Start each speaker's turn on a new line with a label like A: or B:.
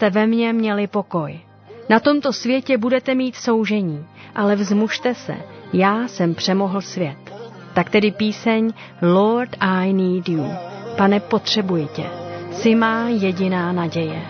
A: abyste ve mně měli pokoj. Na tomto světě budete mít soužení, ale vzmužte se, já jsem přemohl svět. Tak tedy píseň Lord, I need you. Pane, potřebuji tě. Jsi má jediná naděje.